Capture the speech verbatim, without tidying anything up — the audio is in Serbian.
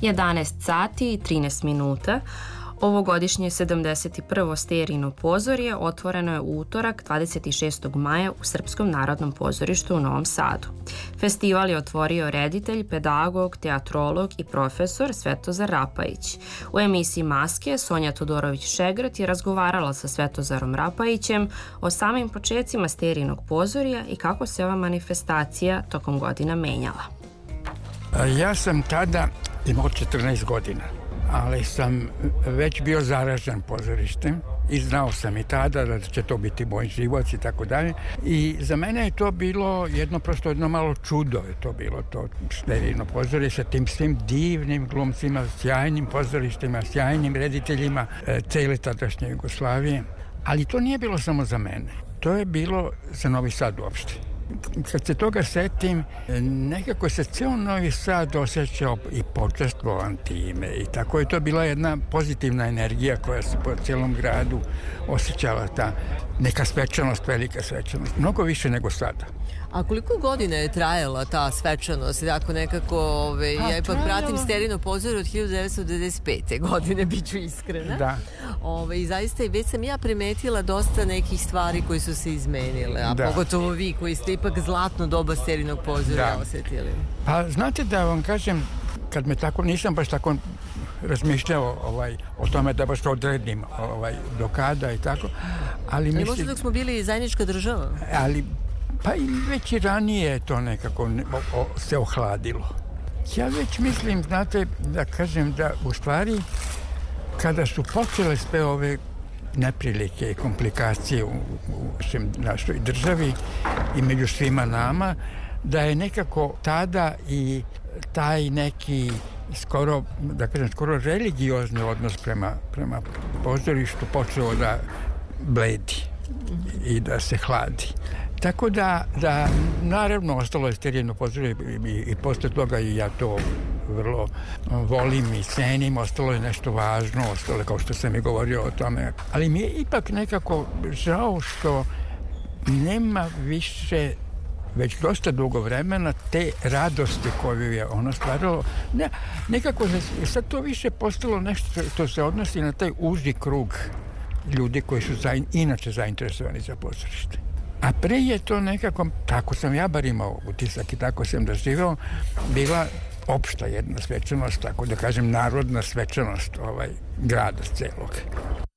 jedanaest sati i trinaest minuta. Ovogodišnje sedamdeset prvo Sterijino pozorje otvoreno je u utorak dvadeset šestog maja u Srpskom narodnom pozorištu u Novom Sadu. Festival je otvorio reditelj, pedagog, teatrolog i profesor Svetozar Rapajić. U emisiji Maske Sonja Todorović-Šegrt je razgovarala sa Svetozarom Rapajićem o samim početcima Sterijinog pozorja i kako se ova manifestacija tokom godina menjala. Ja sam tada imao četrnaest godina, ali sam već bio zaražen pozorištem i znao sam i tada da će to biti moj život i tako dalje. I za mene je to bilo jedno prosto jedno malo čudo, je to bilo to Sterijino pozorište sa tim svim divnim glumcima, sjajnim pozorištima, sjajnim rediteljima e, cele tadašnje Jugoslavije. Ali to nije bilo samo za mene, to je bilo za Novi Sad uopšte. Kad se toga setim, nekako se ceo Novi Sad osjećao i počastvovan time i tako je to bila jedna pozitivna energija koja se po celom gradu osjećala, ta neka svečanost, velika svečanost, mnogo više nego sada. A koliko godina je trajala ta svečanost? Ako nekako, ove, ja ipak trajalo... pratim Sterijino pozorje od hiljadu devetsto devedeset pete godine, bit ću iskrena. Da. Ove, I zaista već sam ja primetila dosta nekih stvari koji su se izmenile, a da. Pogotovo vi koji ste ipak zlatno doba Sterijinog pozorja osjetili. Pa znate da vam kažem, kad me tako, nisam baš tako razmišljao ovaj, o tome da baš odredim ovaj, do kada i tako, ali mislim... Možda dok smo bili zajednička država? Ali pa i već i ranije to nekako o, o, se ohladilo. Ja već mislim, znate, da kažem da u stvari kada su počele sve ove neprilike i komplikacije u, u našoj državi i među svima nama, da je nekako tada i taj neki skoro, da kažem, skoro religiozni odnos prema, prema pozorištu počeo da bledi i da se hladi. Tako da, da naravno, ostalo je Sterijino pozorje i, i, i posle toga i ja to vrlo volim i cenim, ostalo je nešto važno, ostalo je, kao što sam i govorio o tome. Ali mi je ipak nekako žao što nema više, već dosta dugo vremena, te radosti koju je ono stvaralo. Ne, nekako je sad to više postalo nešto što se odnosi na taj uži krug ljudi koji su za, inače zainteresovani za pozorište. A pre je to nekako, tako sam ja bar imao utisak i tako sam doživeo, bila opšta jedna svečanost, tako da kažem narodna svečanost ovaj, grada celog.